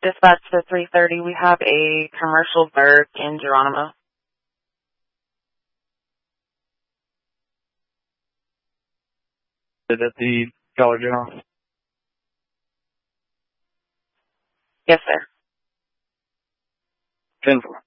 Dispatch to 330. We have a commercial Berg in Geronimo. Is it the Dollar General? Yes, sir. 10-4.